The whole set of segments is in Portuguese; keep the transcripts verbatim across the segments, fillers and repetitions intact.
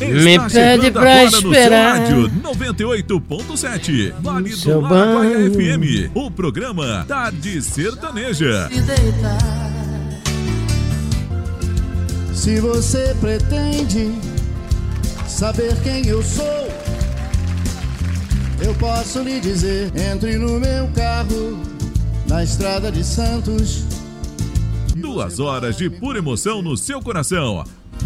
Me pede pra esperar. Rádio noventa e oito ponto sete, Vale Seu do Araguaia banho. F M. O programa Tarde Sertaneja. Se você pretende saber quem eu sou, eu posso lhe dizer: entre no meu carro, na estrada de Santos. Duas horas de pura emoção no seu coração.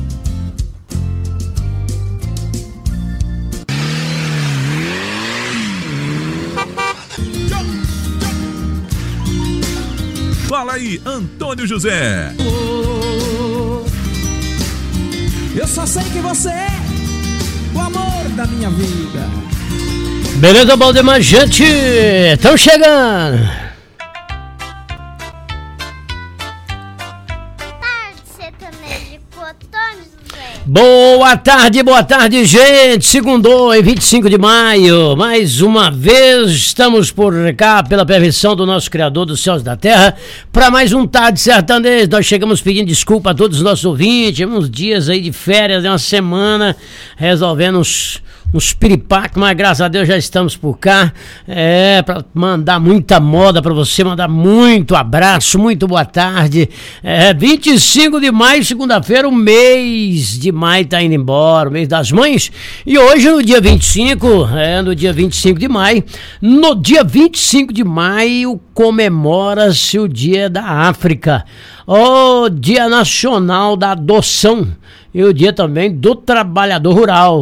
Fala aí, Antônio José. Eu só sei que você é o amor da minha vida. Beleza, Baldemar, gente, estão chegando. Tarde Sertaneja com Antônio José. Boa tarde, boa tarde, gente. Segundou, em vinte e cinco de maio. Mais uma vez estamos por cá, pela permissão do nosso Criador dos céus e da terra, para mais um Tarde Sertanejo. Nós chegamos pedindo desculpa a todos os nossos ouvintes. Uns dias aí de férias, uma semana, resolvendo uns... uns piripacos, mas graças a Deus já estamos por cá, é, para mandar muita moda para você, mandar muito abraço, muito boa tarde. É, vinte e cinco de maio, segunda-feira, o mês de maio tá indo embora, o mês das mães, e hoje no dia vinte e cinco, é, no dia vinte e cinco de maio, no dia vinte e cinco de maio comemora-se o Dia da África, o Dia Nacional da Adoção e o Dia também do Trabalhador Rural.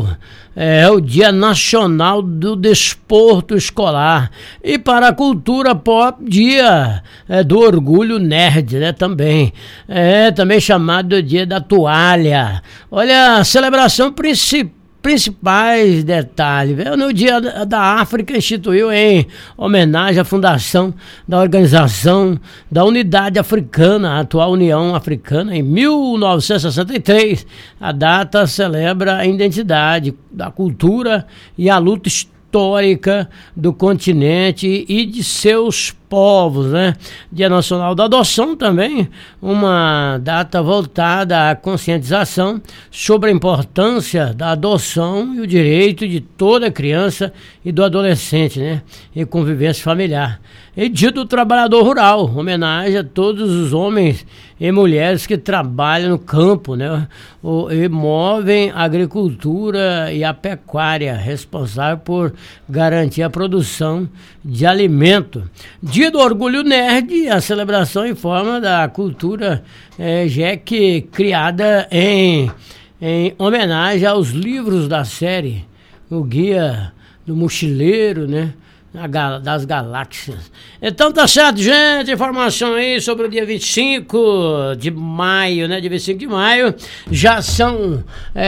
É o Dia Nacional do Desporto Escolar. E para a cultura pop, Dia é, do Orgulho Nerd, né, também. É também chamado de Dia da Toalha. Olha, a celebração principal. Principais detalhes. No Dia da África instituiu em homenagem à fundação da Organização da Unidade Africana, a atual União Africana, em mil novecentos e sessenta e três. A data celebra a identidade da cultura e a luta histórica do continente e de seus povos, né? Dia Nacional da Adoção também, uma data voltada à conscientização sobre a importância da adoção e o direito de toda criança e do adolescente, né? E convivência familiar. E Dia do Trabalhador Rural, homenagem a todos os homens e mulheres que trabalham no campo, né? O, e movem a agricultura e a pecuária, responsável por garantir a produção de alimento. Dia do Orgulho Nerd, a celebração em forma da cultura é, Jack, criada em, em homenagem aos livros da série, o Guia do Mochileiro, né? Das galáxias. Então tá certo, gente, informação aí sobre o dia vinte e cinco de maio, né, dia vinte e cinco de maio, já são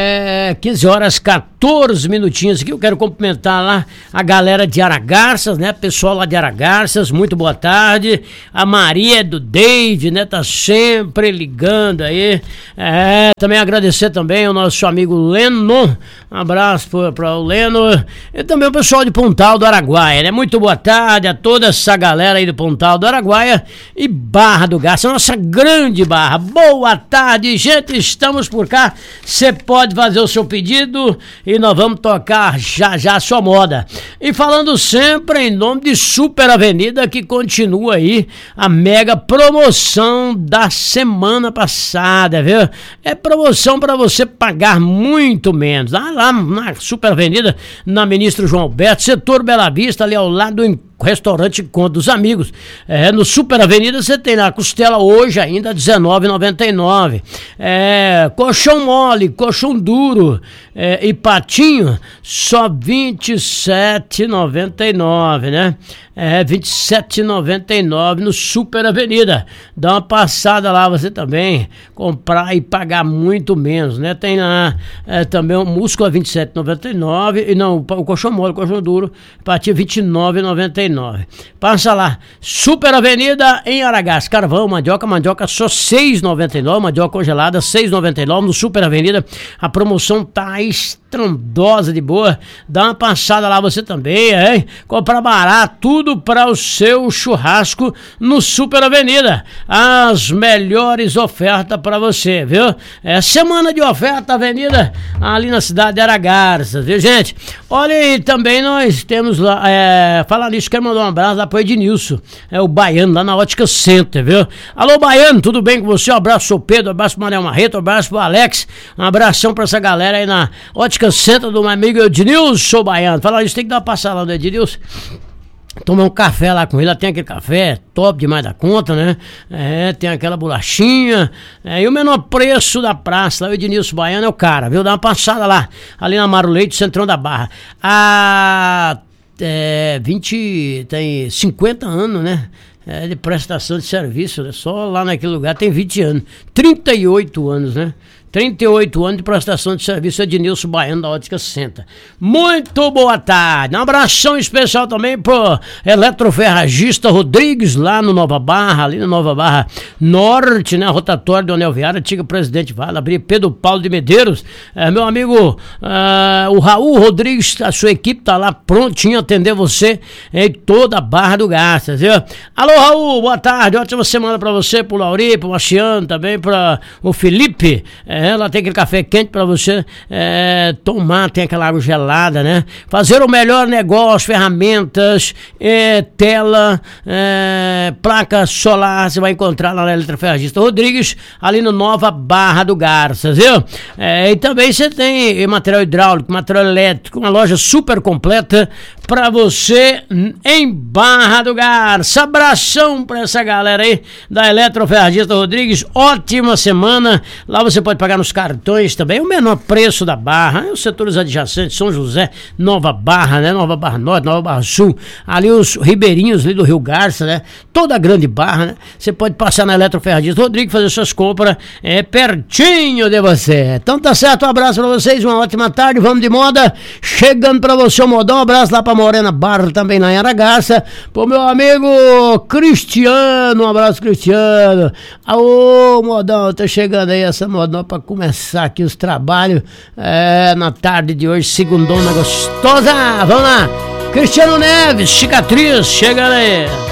é, quinze horas, quatorze minutinhos aqui. Eu quero cumprimentar lá a galera de Aragarças, né, pessoal lá de Aragarças, muito boa tarde. A Maria do Deide, né, tá sempre ligando aí. É, também agradecer também ao nosso amigo Leno, um abraço para o Leno, e também o pessoal de Pontal do Araguaia, né. Muito boa tarde a toda essa galera aí do Pontal do Araguaia e Barra do Garça, nossa grande Barra. Boa tarde, gente, estamos por cá. Você pode fazer o seu pedido e nós vamos tocar já já a sua moda. E falando sempre em nome de Super Avenida, que continua aí a mega promoção da semana passada, viu? É promoção para você pagar muito menos. Lá, lá na Super Avenida, na Ministro João Alberto, setor Bela Vista, ali ao lado do restaurante Encontro dos Amigos. É, no Super Avenida você tem a costela hoje ainda dezenove reais e noventa e nove centavos. É, colchão mole, colchão duro é, e patinho só vinte e sete reais e noventa e nove centavos, né? É, vinte e sete reais e noventa e nove centavos no Super Avenida. Dá uma passada lá você também, comprar e pagar muito menos, né? Tem lá é, também o músculo a vinte e sete reais e noventa e nove centavos e não, o colchão mole, o colchão duro, patinho vinte e nove reais e noventa e nove e nove. Passa lá, Super Avenida em Aragás, carvão, mandioca, mandioca só seis reais e noventa e nove centavos, mandioca congelada seis reais e noventa e nove centavos no Super Avenida. A promoção tá estrondosa de boa, dá uma passada lá você também, hein? Comprar barato, tudo para o seu churrasco no Super Avenida. As melhores ofertas para você, viu? É semana de oferta Avenida ali na cidade de Aragarças, viu, gente? Olha aí, também nós temos lá, é, falar nisso, quero mandar um abraço lá pro Ednilson, é o Baiano, lá na Ótica Center, viu? Alô, Baiano, tudo bem com você? Um abraço pro Pedro, um abraço pro Manel Marreto, um abraço pro Alex, um abração pra essa galera aí na Ótica Center do meu amigo Ednilson Baiano. Falar nisso, tem que dar uma passada lá no Ednilson, tomar um café lá com ele, lá tem aquele café top demais da conta, né? É, tem aquela bolachinha, é, e o menor preço da praça, lá o Ednilson Baiano é o cara, viu? Dá uma passada lá, ali na Amaro Leite, Centrão da Barra. A é, vinte, tem cinquenta anos, né? É, de prestação de serviço, né? Só lá naquele lugar tem vinte anos, trinta e oito anos, né? trinta e oito anos de prestação de serviço, Ednilson Baiano da Ótica Center. Muito boa tarde. Um abração especial também pro eletroferragista Rodrigues, lá no Nova Barra, ali no Nova Barra Norte, né? Rotatório do Anel Viário, antiga Presidente Vale, abrir Pedro Paulo de Medeiros. É, meu amigo, uh, o Raul Rodrigues, a sua equipe tá lá prontinho a atender você em toda a Barra do Garças, viu? Alô, Raul, boa tarde. Ótima semana pra você, pro Lauri, pro Marciano, também pra o Felipe. É, ela tem aquele café quente pra você é, tomar, tem aquela água gelada, né? Fazer o melhor negócio, ferramentas, é, tela, é, placa solar, você vai encontrar lá na Eletroferragista Rodrigues, ali no Nova Barra do Garças, viu? É, e também você tem material hidráulico, material elétrico, uma loja super completa pra você em Barra do Garças. Abração pra essa galera aí da Eletroferragista Rodrigues, ótima semana, lá você pode pagar nos cartões também, o menor preço da Barra, os setores adjacentes, São José, Nova Barra, né, Nova Barra Norte, Nova Barra Sul, ali os ribeirinhos ali do Rio Garça, né, toda a grande Barra, né, você pode passar na Eletroferragista Rodrigues, fazer suas compras, é pertinho de você. Então tá certo, um abraço pra vocês, uma ótima tarde, vamos de moda, chegando pra você o modão, um abraço lá pra Morena Barra, também lá em Aragaça, pro meu amigo Cristiano, um abraço Cristiano, aô modão, tá chegando aí essa modão pra começar aqui os trabalhos é, na tarde de hoje, segundona gostosa. Vamos lá, Cristiano Neves, cicatriz, chega aí.